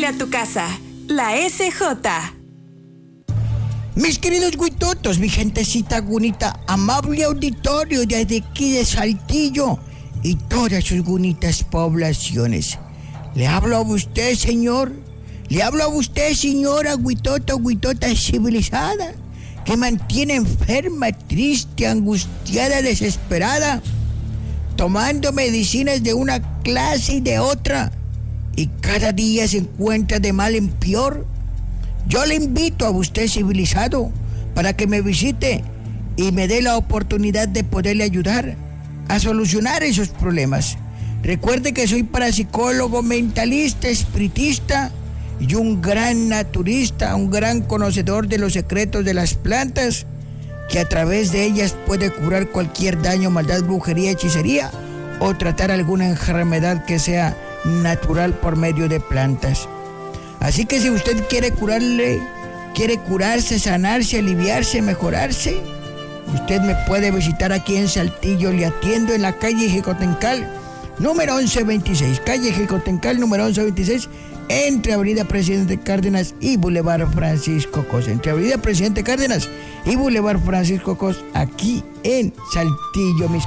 Huele a tu casa. La SJ. Mis queridos guitotos, mi gentecita bonita, amable auditorio desde aquí de Saltillo y todas sus bonitas poblaciones. Le hablo a usted, señor. Le hablo a usted, señora guitota civilizada, que mantiene enferma, triste, angustiada, desesperada, tomando medicinas de una clase y de otra, y cada día se encuentra de mal en peor. Yo le invito a usted, civilizado, para que me visite y me dé la oportunidad de poderle ayudar a solucionar esos problemas. Recuerde que soy parapsicólogo, mentalista, espiritista y un gran naturista, un gran conocedor de los secretos de las plantas, que a través de ellas puede curar cualquier daño, maldad, brujería, hechicería o tratar alguna enfermedad que sea natural por medio de plantas. Así que si usted quiere curarse, sanarse, aliviarse, mejorarse, usted me puede visitar aquí en Saltillo. Le atiendo en la calle Jicotencal, número 1126. Calle Jicotencal, número 1126, entre Avenida Presidente Cárdenas y Boulevard Francisco Cos. Entre Avenida Presidente Cárdenas y Boulevard Francisco Cos, aquí en Saltillo, mis